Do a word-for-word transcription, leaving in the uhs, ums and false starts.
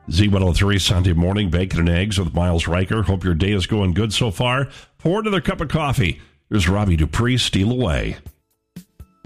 Z one oh three Sunday morning, bacon and eggs with Miles Riker. Hope your day is going good so far. Pour another cup of coffee. Here's Robbie Dupree, Steal Away.